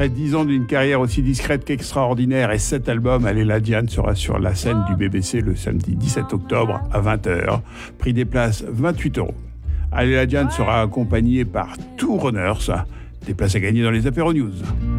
Après 10 ans d'une carrière aussi discrète qu'extraordinaire et 7 albums, Aléla Diane sera sur la scène du BBC le samedi 17 octobre à 20h. Prix des places 28 €. Aléla Diane sera accompagnée par Two Runners. Des places à gagner dans les Apéro News.